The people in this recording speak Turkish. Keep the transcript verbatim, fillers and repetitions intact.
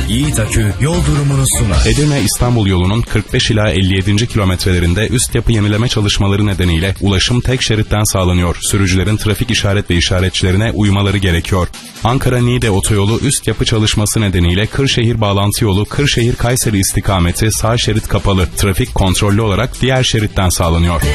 Yiğit Akü yol durumunu sunar. Edirne-İstanbul yolunun kırk beş ila elli yedinci kilometrelerinde üst yapı yenileme çalışmaları nedeniyle ulaşım tek şeritten sağlanıyor. Sürücülerin trafik işaret ve işaretçilerine uymaları gerekiyor. Ankara-Niğde otoyolu üst yapı çalışması nedeniyle Kırşehir bağlantı yolu Kırşehir-Kayseri istikameti sağ şerit kapalı. Trafik kontrollü olarak diğer şeritten sağlanıyor.